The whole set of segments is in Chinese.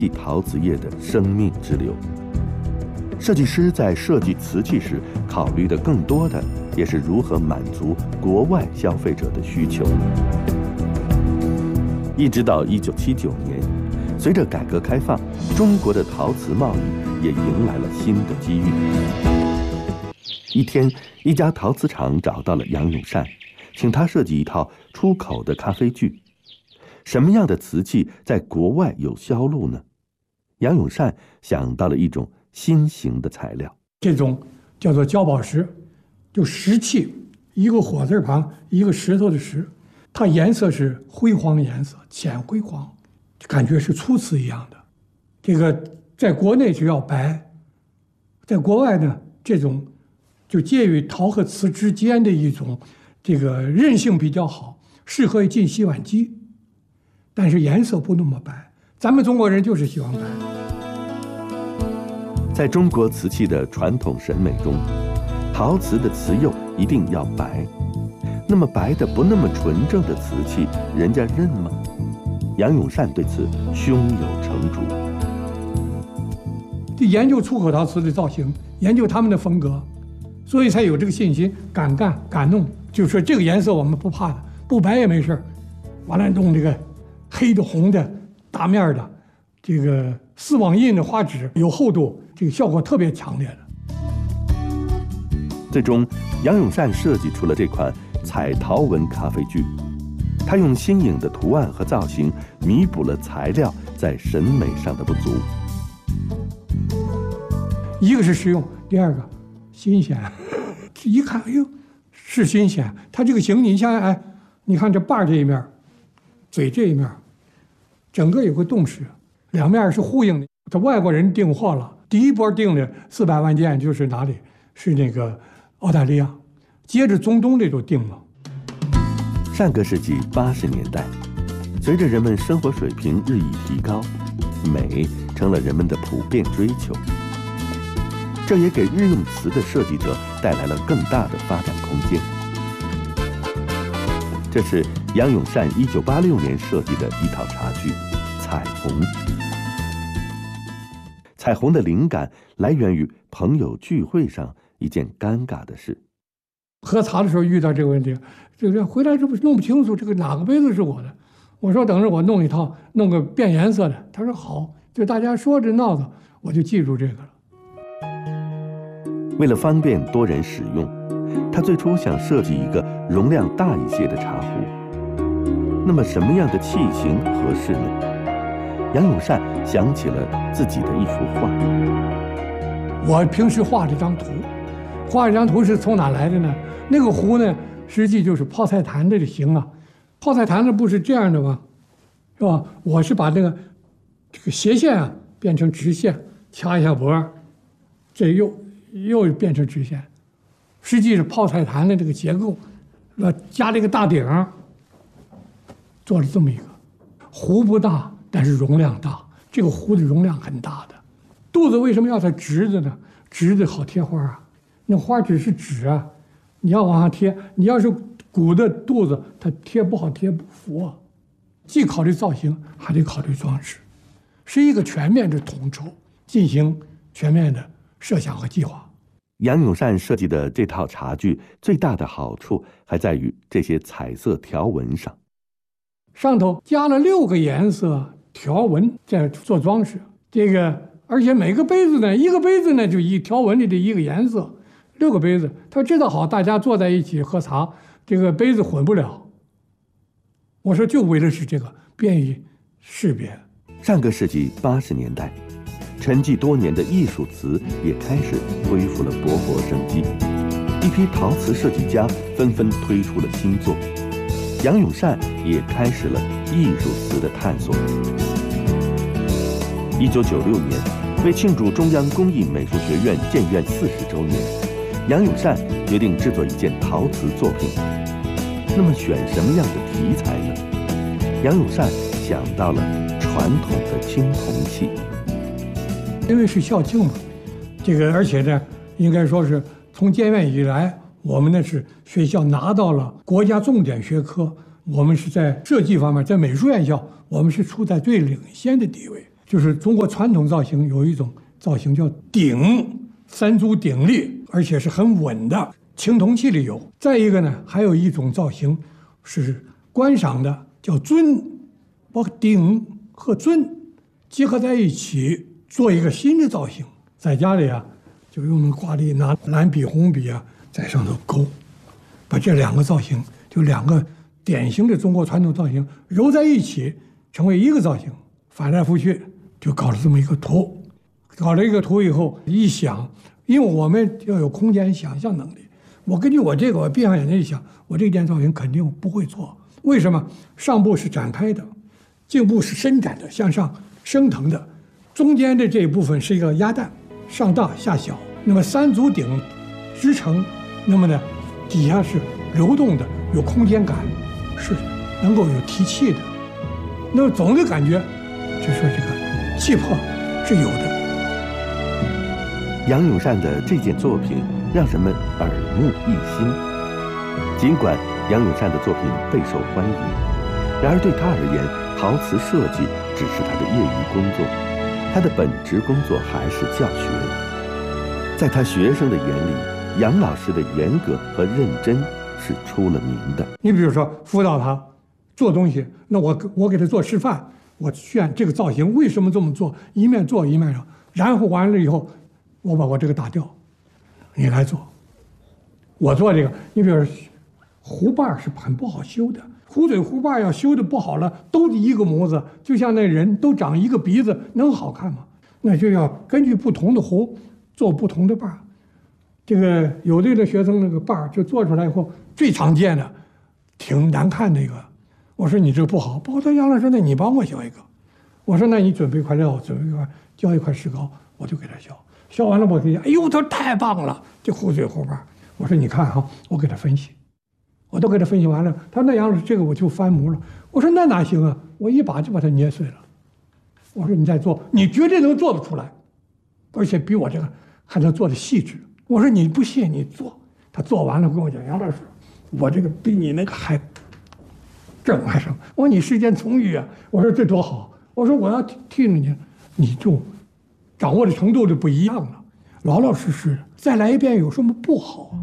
陶瓷业的生命之流。设计师在设计瓷器时，考虑的更多的也是如何满足国外消费者的需求。一直到1979年，随着改革开放，中国的陶瓷贸易也迎来了新的机遇。一天，一家陶瓷厂找到了杨永善，请他设计一套出口的咖啡具。什么样的瓷器在国外有销路呢？杨永善想到了一种新型的材料， 这种叫做焦宝石，就石器，一个火字旁，一个石头的石，它颜色是灰黄颜色，浅灰黄，感觉是粗瓷一样的。这个在国内是要白，在国外呢，这种就介于陶和瓷之间的一种，这个韧性比较好，适合进洗碗机，但是颜色不那么白。咱们中国人就是喜欢白。 在中国瓷器的传统审美中，陶瓷的瓷釉一定要白。那么白的不那么纯正的瓷器，人家认吗？杨永善对此胸有成竹。 就研究出口陶瓷的造型，研究他们的风格，所以才有这个信心，敢干敢弄。就说这个颜色我们不怕的，不白也没事。完了弄这个黑的、红的、大面的，这个丝网印的花纸有厚度，这个效果特别强烈的。 最终，杨永善设计出了这款彩陶纹咖啡具。他用新颖的图案和造型弥补了材料在审美上的不足。 一个是实用，第二个新鲜。一看，哎呦，是新鲜。它这个形，你想想，哎，你看这把这一面，嘴这一面，整个有个洞矢，两面是呼应的。这外国人订货了，第一波订的400万件就是哪里？是那个澳大利亚，接着中东这都订了。 上个世纪80年代，随着人们生活水平日益提高，美成了人们的普遍追求。这也给日用瓷的设计者带来了更大的发展空间。这是杨永善1986年设计的一套茶具——彩虹。彩虹的灵感来源于朋友聚会上一件尴尬的事。 喝茶的时候遇到这个问题，这个回来这不弄不清楚这个哪个杯子是我的。我说等着我弄一套，弄个变颜色的。他说好，就大家说着闹着，我就记住这个了。 为了方便多人使用，他最初想设计一个容量大一些的茶壶。那么什么样的器型合适呢？杨永善想起了自己的一幅画。 我平时画这张图，画这张图是从哪来的呢？那个壶呢，实际就是泡菜坛的形啊。泡菜坛子不是这样的吗？是吧？我是把这个斜线啊变成直线，掐一下脖，这又变成直线。实际是泡菜坛的这个结构，加这个大顶，做了这么一个壶，不大，但是容量大。这个壶的容量很大的。肚子为什么要它直的呢？直的好贴花啊。那花只是纸啊，你要往上贴，你要是鼓的肚子，它贴不好，贴不服啊。既考虑造型，还得考虑装饰，是一个全面的统筹，进行全面的设想和计划。 杨永善设计的这套茶具最大的好处还在于这些彩色条纹上， 上头加了6个颜色条纹在做装饰。这个而且每个杯子呢，一个杯子呢就一条纹里的一个颜色，6个杯子，他知道好大家坐在一起喝茶，这个杯子混不了。我说就为的是这个便于识别。 上个世纪80年代，沉寂多年的艺术瓷也开始恢复了勃勃生机，一批陶瓷设计家纷纷推出了新作，杨永善也开始了艺术瓷的探索。1996年，为庆祝中央工艺美术学院建院40周年，杨永善决定制作一件陶瓷作品。那么选什么样的题材呢？杨永善想到了传统的青铜器。 因为是校庆嘛，这个而且呢，应该说是从建院以来，我们呢是学校拿到了国家重点学科，我们是在设计方面，在美术院校，我们是处在最领先的地位。 就是中国传统造型有一种造型叫鼎，3足鼎立，而且是很稳的，青铜器里有。再一个呢，还有一种造型是观赏的，叫尊，把鼎和尊结合在一起，做一个新的造型。在家里啊，就用那挂历拿蓝笔、红笔啊，在上头勾，把这2个造型，就2个典型的中国传统造型揉在一起，成为一个造型，翻来覆去就搞了这么一个图。搞了一个图以后，一想，因为我们要有空间想象能力，我根据我这个，我闭上眼睛一想，我这件造型肯定不会错。为什么？上部是展开的，颈部是伸展的，向上升腾的，中间的这一部分是一个鸭蛋，上大下小。那么3足鼎支撑，那么呢，底下是流动的，有空间感，是能够有提气的。那么总的感觉，就说这个气魄是有的。 杨永善的这件作品让人们耳目一新。尽管杨永善的作品备受欢迎，然而对他而言，陶瓷设计只是他的业余工作，他的本职工作还是教学。在他学生的眼里，杨老师的严格和认真是出了名的。 你比如说辅导他做东西，那我给他做示范，我炫这个造型为什么这么做，一面做一面上，然后完了以后，我把我这个打掉，你来做。我做这个，你比如说壶把是很不好修的，壶嘴壶把要修的不好了，都是一个模子，就像那人都长一个鼻子，能好看吗？那就要根据不同的壶做不同的把。这个有的学生那个把就做出来以后，最常见的挺难看的一个，我说你这个不好，不好。杨老师，那你帮我削一个。我说那你准备一块料，准备一块浇一块石膏，我就给他削。削完了我给他，哎呦，他太棒了，这壶嘴壶把。我说你看哈，我给他分析，我都给他分析完了。他说那杨老师这个我就翻模了。我说那哪行啊，我一把就把它捏碎了。我说你再做，你绝对能做得出来，而且比我这个还能做得细致。我说你不信你做。他做完了跟我讲，杨老师，我这个比你那个还正还生。我说你时间充裕啊。我说这多好。我说我要听你，你就掌握的程度就不一样了，老老实实再来一遍有什么不好啊？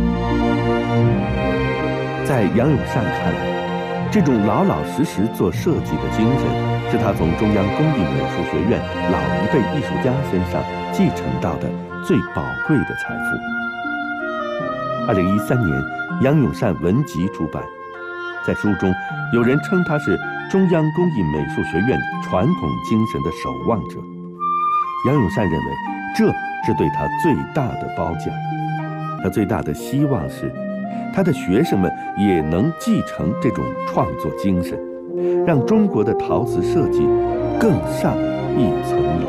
在杨永善看来，这种老老实实做设计的精神，是他从中央工艺美术学院老一辈艺术家身上继承到的最宝贵的财富。2013年，杨永善文集出版，在书中，有人称他是中央工艺美术学院传统精神的守望者。杨永善认为，这是对他最大的褒奖。他最大的希望是，他的学生们也能继承这种创作精神，让中国的陶瓷设计更上一层楼。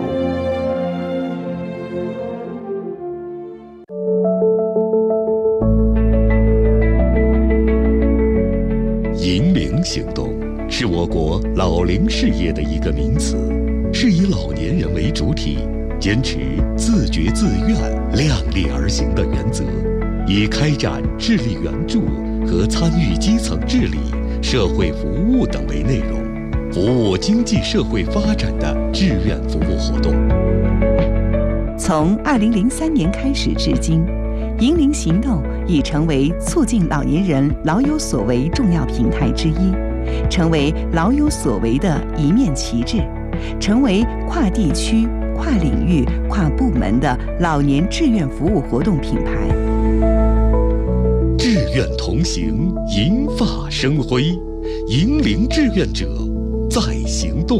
银龄行动是我国老龄事业的一个名词，是以老年人为主体，坚持自觉自愿、量力而行的原则，以开展智力援助和参与基层治理、社会服务等为内容，服务经济社会发展的志愿服务活动。 从2003年开始至今，银龄行动已成为促进老年人老有所为重要平台之一，成为老有所为的一面旗帜，成为跨地区、跨领域、跨部门的老年志愿服务活动品牌。 志愿同行，银发生辉，银龄志愿者在行动。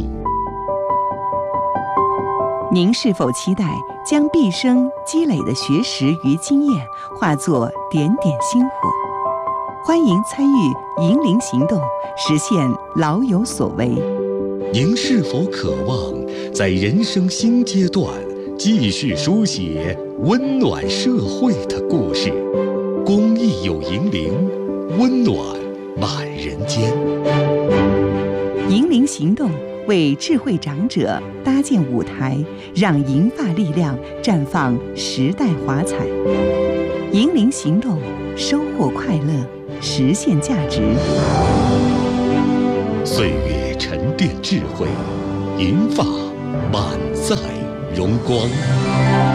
您是否期待将毕生积累的学识与经验化作点点星火？欢迎参与银龄行动，实现老有所为。 您是否渴望在人生新阶段继续书写温暖社会的故事？公益有银龄，温暖满人间。 银龄行动为智慧长者搭建舞台，让银发力量绽放时代华彩。银龄行动，收获快乐，实现价值。 岁月沉淀智慧，银发满载荣光。